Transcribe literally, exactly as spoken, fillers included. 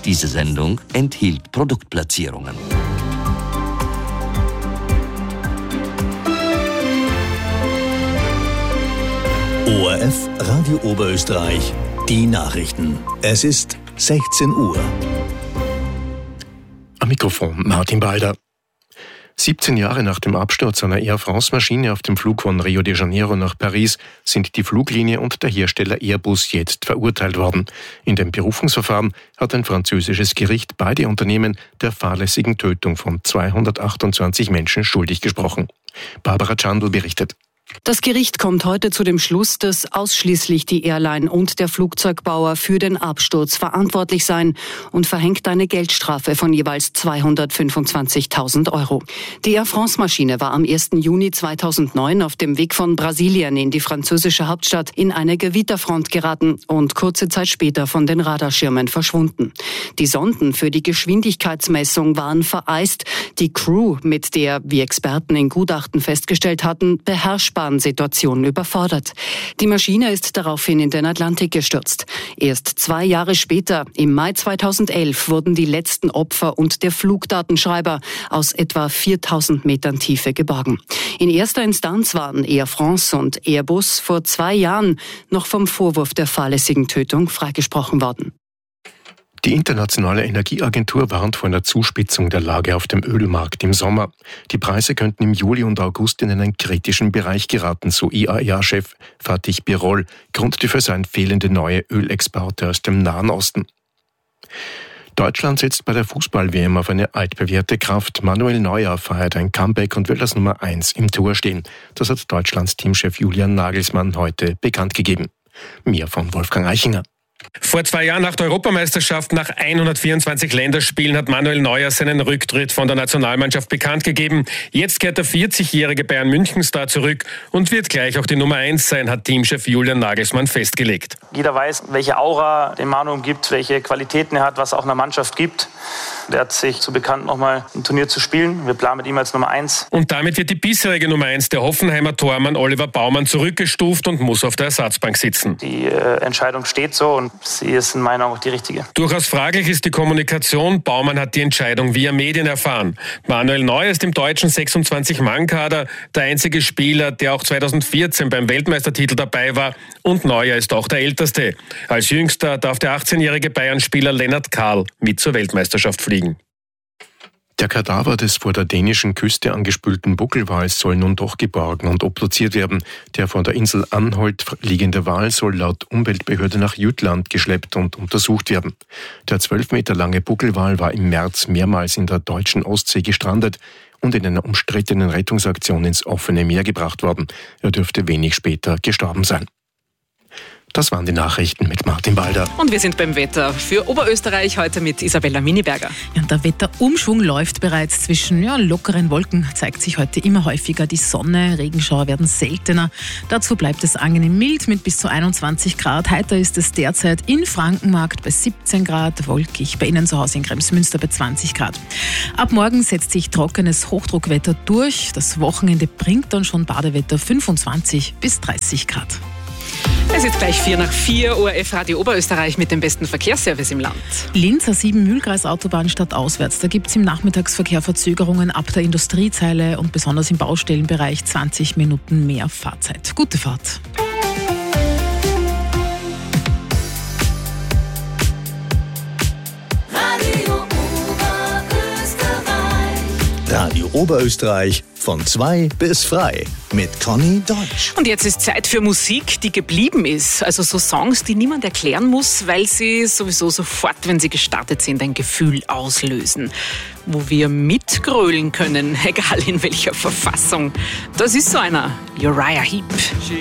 Diese Sendung enthielt Produktplatzierungen. O R F Radio Oberösterreich, die Nachrichten. Es ist sechzehn Uhr. Am Mikrofon Martin Balder. siebzehn Jahre nach dem Absturz einer Air France-Maschine auf dem Flug von Rio de Janeiro nach Paris sind die Fluglinie und der Hersteller Airbus jetzt verurteilt worden. In dem Berufungsverfahren hat ein französisches Gericht beide Unternehmen der fahrlässigen Tötung von zweihundertachtundzwanzig Menschen schuldig gesprochen. Barbara Chandl berichtet. Das Gericht kommt heute zu dem Schluss, dass ausschließlich die Airline und der Flugzeugbauer für den Absturz verantwortlich seien und verhängt eine Geldstrafe von jeweils zweihundertfünfundzwanzigtausend Euro. Die Air France-Maschine war am ersten Juni zweitausendneun auf dem Weg von Brasilien in die französische Hauptstadt in eine Gewitterfront geraten und kurze Zeit später von den Radarschirmen verschwunden. Die Sonden für die Geschwindigkeitsmessung waren vereist. Die Crew, mit der, wie Experten in Gutachten festgestellt hatten, beherrschbaren Situationen überfordert. Die Maschine ist daraufhin in den Atlantik gestürzt. Erst zwei Jahre später, im Mai zweitausendelf, wurden die letzten Opfer und der Flugdatenschreiber aus etwa viertausend Metern Tiefe geborgen. In erster Instanz waren Air France und Airbus vor zwei Jahren noch vom Vorwurf der fahrlässigen Tötung freigesprochen worden. Die Internationale Energieagentur warnt vor einer Zuspitzung der Lage auf dem Ölmarkt im Sommer. Die Preise könnten im Juli und August in einen kritischen Bereich geraten, so I A E A-Chef Fatih Birol. Grund dafür seien fehlende neue Ölexporte aus dem Nahen Osten. Deutschland setzt bei der Fußball-W M auf eine altbewährte Kraft. Manuel Neuer feiert ein Comeback und will als Nummer eins im Tor stehen. Das hat Deutschlands Teamchef Julian Nagelsmann heute bekannt gegeben. Mehr von Wolfgang Eichinger. Vor zwei Jahren nach der Europameisterschaft nach hundertvierundzwanzig Länderspielen hat Manuel Neuer seinen Rücktritt von der Nationalmannschaft bekannt gegeben. Jetzt kehrt der vierzigjährige Bayern-München-Star zurück und wird gleich auch die Nummer eins sein, hat Teamchef Julian Nagelsmann festgelegt. Jeder weiß, welche Aura den Manu gibt, welche Qualitäten er hat, was auch einer Mannschaft gibt. Der hat sich zu bekannt, nochmal ein Turnier zu spielen. Wir planen mit ihm als Nummer eins. Und damit wird die bisherige Nummer eins, der Hoffenheimer Tormann Oliver Baumann, zurückgestuft und muss auf der Ersatzbank sitzen. Die äh, Entscheidung steht so und sie ist in meiner Augen auch die richtige. Durchaus fraglich ist die Kommunikation. Baumann hat die Entscheidung via Medien erfahren. Manuel Neuer ist im deutschen sechsundzwanzig-Mann-Kader der einzige Spieler, der auch zweitausendvierzehn beim Weltmeistertitel dabei war. Und Neuer ist auch der Älteste. Als jüngster darf der achtzehnjährige Bayern-Spieler Lennart Kahl mit zur Weltmeisterschaft fliegen. Der Kadaver des vor der dänischen Küste angespülten Buckelwals soll nun doch geborgen und obduziert werden. Der vor der Insel Anholt liegende Wal soll laut Umweltbehörde nach Jütland geschleppt und untersucht werden. Der zwölf Meter lange Buckelwal war im März mehrmals in der deutschen Ostsee gestrandet und in einer umstrittenen Rettungsaktion ins offene Meer gebracht worden. Er dürfte wenig später gestorben sein. Das waren die Nachrichten mit Martin Balder. Und wir sind beim Wetter für Oberösterreich heute mit Isabella Miniberger. Ja, der Wetterumschwung läuft bereits. Zwischen ja, lockeren Wolken zeigt sich heute immer häufiger die Sonne. Regenschauer werden seltener. Dazu bleibt es angenehm mild mit bis zu einundzwanzig Grad. Heiter ist es derzeit in Frankenmarkt bei siebzehn Grad. Wolkig bei Ihnen zu Hause in Kremsmünster bei zwanzig Grad. Ab morgen setzt sich trockenes Hochdruckwetter durch. Das Wochenende bringt dann schon Badewetter fünfundzwanzig bis dreißig Grad. Es ist gleich vier nach vier, O R F Radio Oberösterreich mit dem besten Verkehrsservice im Land. Linz A sieben Mühlkreisautobahn stadtauswärts. Da gibt es im Nachmittagsverkehr Verzögerungen ab der Industriezeile und besonders im Baustellenbereich zwanzig Minuten mehr Fahrzeit. Gute Fahrt. Radio Oberösterreich. Radio Oberösterreich von zwei bis frei mit Conny Deutsch. Und jetzt ist Zeit für Musik, die geblieben ist. Also so Songs, die niemand erklären muss, weil sie sowieso sofort, wenn sie gestartet sind, ein Gefühl auslösen. Wo wir mitgrölen können, egal in welcher Verfassung. Das ist so einer, Uriah Heep.